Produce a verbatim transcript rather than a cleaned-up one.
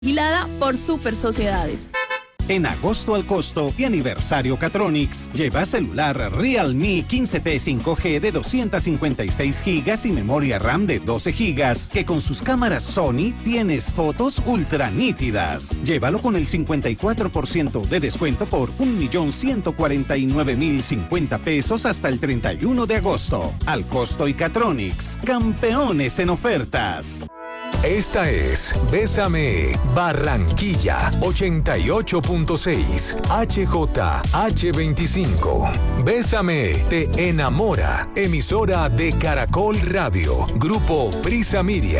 Vigilada por Super Sociedades. En agosto al costo y aniversario Catronics, lleva celular Realme quince T cinco G de doscientos cincuenta y seis gigas y memoria RAM de doce gigas, que con sus cámaras Sony tienes fotos ultra nítidas. Llévalo con el cincuenta y cuatro por ciento de descuento por un millón ciento cuarenta y nueve mil cincuenta pesos hasta el treinta y uno de agosto. Al costo y Catronics, campeones en ofertas. Esta es Bésame Barranquilla ochenta y ocho punto seis H J H veinticinco. Bésame te enamora. Emisora de Caracol Radio. Grupo Prisa Media.